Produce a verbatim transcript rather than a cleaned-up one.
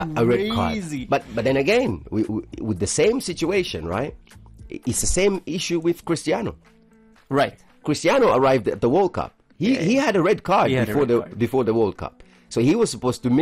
a red card. Crazy. But but then again, we, we, with the same situation, right? It's the same issue with Cristiano. Right. Cristiano arrived at the World Cup. He Yeah. he had a red card He had a before red the card. before the World Cup. So he was supposed to